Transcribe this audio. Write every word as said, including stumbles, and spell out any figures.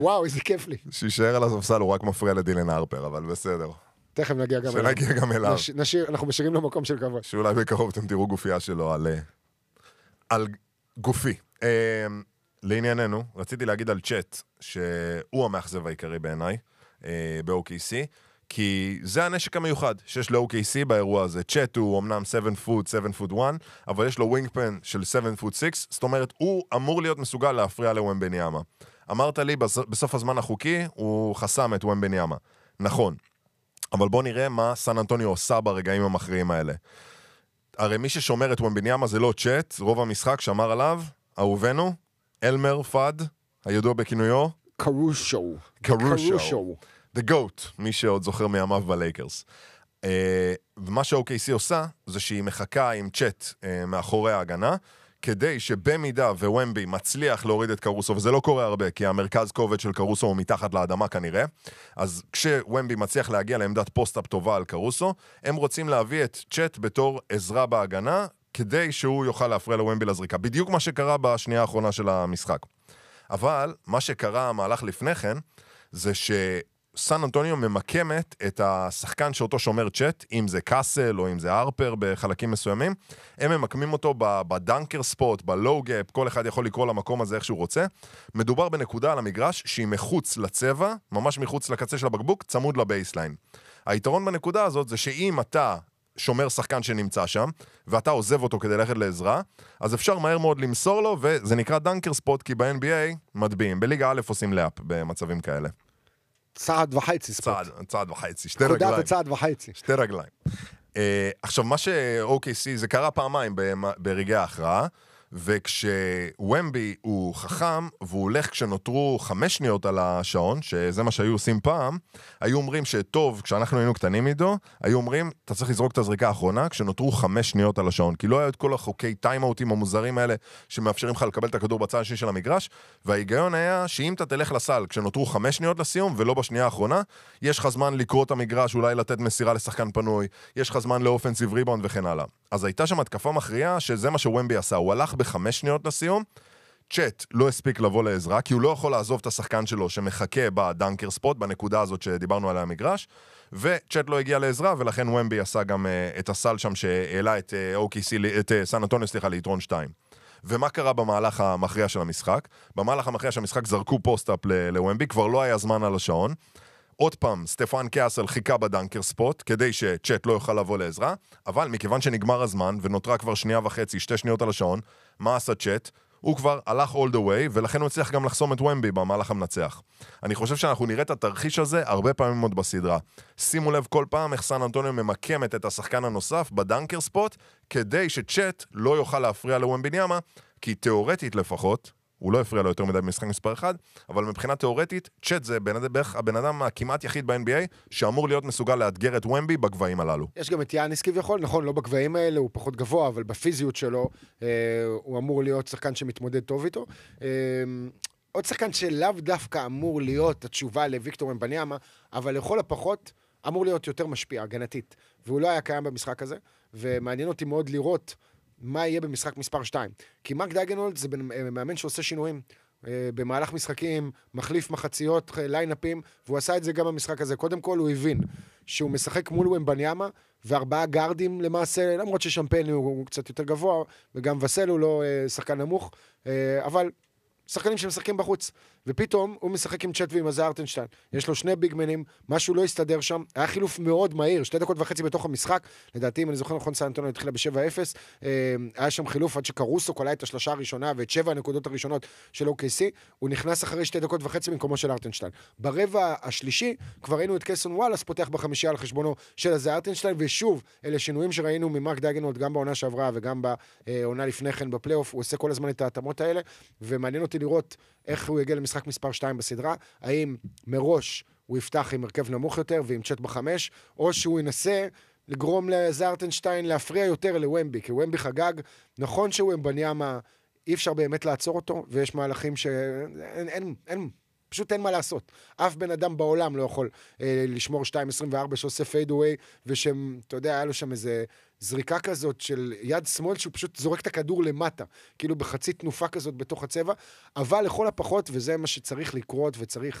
וואו, איזה כיף לי. שישאר על הספסל, הוא רק מפריע לדילן הרפר, אבל בסדר. תכף נגיע גם אליו. שנגיע גם אליו. נשאיר, אנחנו משאירים לו מקום של כבוד. שאולי בקרוב אתם תראו גופייה שלו על, על גופי. לענייננו, רציתי להגיד על צ'אט, שהוא המאכזב העיקרי בעיניי, ב-או קיי סי, כי זה הנשק המיוחד שיש ל-או קיי סי באירוע הזה. צ'אט הוא אמנם שבע פוט, שבע פוט אחת, אבל יש לו ווינגפן של שבע פוט שש, זאת אומרת, הוא אמור להיות מסוגל להפריע לוומבניאמה. אמרת לי, בסוף הזמן החוקי, הוא חסם את וומבניאמה. נכון. אבל בוא נראה מה סן אנטוניו עושה ברגעים המכריעים האלה. הרי מי ששומר את וומבניאמה זה לא צ'אט, רוב המשחק שמר עליו, אהובנו, אלמר פאד, הידוע בכינויו, קרושו. קרושו. The GOAT, מי שעוד זוכר מימיו בלייקרס. Uh, ומה ש-או קיי סי עושה, זה שהיא מחכה עם צ'אט uh, מאחורי ההגנה, כדי שבמידה ווומבי מצליח להוריד את קרוסו, וזה לא קורה הרבה, כי המרכז כובד של קרוסו הוא מתחת לאדמה כנראה, אז כשוומבי מצליח להגיע לעמדת פוסט-אפ טובה על קרוסו, הם רוצים להביא את צ'אט בתור עזרה בהגנה, כדי שהוא יוכל להפריע לוומבי לזריקה. בדיוק מה שקרה בשנייה האחרונה של המשחק. אבל מה שקרה המהלך לפני כן, זה ש... סן אנטוניו ממקמת את השחקן שאותו שומר צ'אט, אם זה קאסל או אם זה הרפר בחלקים מסוימים, הם ממקמים אותו בדנקר ספוט, בלואו גאפ, כל אחד יכול לקרוא למקום הזה איך שהוא רוצה. מדובר בנקודה על המגרש שהיא מחוץ לצבע, ממש מחוץ לקצה של הבקבוק, צמוד לבייסליין. היתרון בנקודה הזאת זה שאם אתה שומר שחקן שנמצא שם, ואתה עוזב אותו כדי ללכת לעזרה, אז אפשר מהר מאוד למסור לו, וזה נקרא דנקר ספוט, כי ב-אן בי איי מדביעים. בליגה א' עושים לאפ במצבים כאלה. צעד וחצי ספוט. צעד, צעד וחצי, שתי רגליים. חודה וצעד וחצי. שתי רגליים. Uh, עכשיו, מה ש-או קיי סי, זה קרה פעמיים ברגעי ההכרעה, וכשוומבי הוא חכם, והוא הולך כשנותרו חמש שניות על השעון, שזה מה שהיו עושים פעם, היו אומרים שטוב, כשאנחנו היינו קטנים איתו, היו אומרים, אתה צריך לזרוק את הזריקה האחרונה, כשנותרו חמש שניות על השעון, כי לא היה את כל החוקי טיימאוטים המוזרים האלה, שמאפשרים לך לקבל את הכדור בצד השני של המגרש, וההיגיון היה שאם אתה תלך לסל, כשנותרו חמש שניות לסיום, ולא בשנייה האחרונה, יש לך זמן לקרוא את המגרש, אולי לתת מסירה לשחקן פנוי, יש לך זמן לאופנסיב ריבאונד וכן הלאה. אז הייתה שם התקפה מכריעה שזה מה שוומבי עשה. הוא הלך בחמש שניות לסיום, צ'אט לא הספיק לבוא לעזרה, כי הוא לא יכול לעזוב את השחקן שלו שמחכה בדנקר ספוט, בנקודה הזאת שדיברנו עליה המגרש, וצ'אט לא הגיע לעזרה, ולכן וומבי עשה גם uh, את הסל שם שהעלה את או קיי סי, את uh, סן אנטוניו, סליחה, ליתרון שתיים. ומה קרה במהלך המכריע של המשחק? במהלך המכריע של המשחק זרקו פוסט-אפ לוומבי, כבר לא היה זמן על השעון. עוד פעם, סטפן קאסל חיכה בדנקר ספוט, כדי שצ'אט לא יוכל לבוא לעזרה, אבל מכיוון שנגמר הזמן, ונותרה כבר שנייה וחצי, שתי שניות על השעון, מה עשה צ'אט? הוא כבר הלך all the way, ולכן הוא הצליח גם לחסום את וומבי במהלך המנצח. אני חושב שאנחנו נראה את התרחיש הזה הרבה פעמים עוד בסדרה. שימו לב כל פעם איך סן אנטוניו ממקמת את השחקן הנוסף בדנקר ספוט, כדי שצ'אט לא יוכל להפריע לוומבניאמה, כי תיאורטית לפחות, הוא לא הפריע לו יותר מדי במשחק מספר אחד, אבל מבחינה תיאורטית, צ'אט זה בערך הבן אדם הכמעט יחיד ב-אן בי איי, שאמור להיות מסוגל לאתגר את וומבי בגבהים הללו. יש גם את יאניס כביכול, נכון, לא בגבהים האלה, הוא פחות גבוה, אבל בפיזיות שלו, אה, הוא אמור להיות שחקן שמתמודד טוב איתו. אה, עוד שחקן שלאו דווקא אמור להיות התשובה לוויקטור ומבניאמה, אבל לכל הפחות אמור להיות יותר משפיע, הגנתית. והוא לא היה קיים במשחק הזה, ומעניין אותי מאוד לראות מה יהיה במשחק מספר שתיים. כי מרק דאגנולד זה מאמן שעושה שינויים במהלך משחקים, מחליף מחציות, ליינאפים, והוא עשה את זה גם במשחק הזה. קודם כל הוא הבין שהוא משחק מול ומבניאמה, וארבעה גארדים למעשה, למרות ששמפני הוא קצת יותר גבוה, וגם וסל הוא לא שחקן נמוך, אבל שחקנים שמשחקים בחוץ, ופתאום הוא משחק עם צ'אט ועם איזה ארטנשטיין. יש לו שני ביגמנים, משהו לא הסתדר שם, היה חילוף מאוד מהיר, שתי דקות וחצי בתוך המשחק, לדעתי, אם אני זוכר נכון, סן אנטוניו התחילה ב-שבע אפס, היה שם חילוף עד שקרוסו קולע את השלושה הראשונה, ואת שבע הנקודות הראשונות של או קיי סי, הוא נכנס אחרי שתי דקות וחצי במקומו של ארטנשטיין. ברבע השלישי, כבר ראינו את קייסון וואלאס פותח בחמישייה על חשבונו של איזה ארטנשטיין, ושוב, אלה שינויים שראינו ממרק דאגנולד גם בעונה שעברה וגם בעונה לפני כן בפלייאוף, הוא עושה כל הזמן את ההתאמות האלה, ומעניין אותי לראות איך הוא יגיע למשחק מספר שתיים בסדרה, האם מראש הוא יפתח עם הרכב נמוך יותר ועם צ'אט בחמש, או שהוא ינסה לגרום לזארטנשטיין להפריע יותר לוומבי, כי וומבי חגג, נכון שהוא מבניאמה, אי אפשר באמת לעצור אותו, ויש מהלכים שאין, אין, אין, פשוט אין מה לעשות. אף בן אדם בעולם לא יכול אה, לשמור שתיים עשרים וארבע שעושה פייד אווי, ושם, אתה יודע, היה לו שם איזה זריקה כזאת של יד שמאל, שהוא פשוט זורק את הכדור למטה, כאילו בחצי תנופה כזאת בתוך הצבע, אבל לכל הפחות, וזה מה שצריך לקרות, וצריך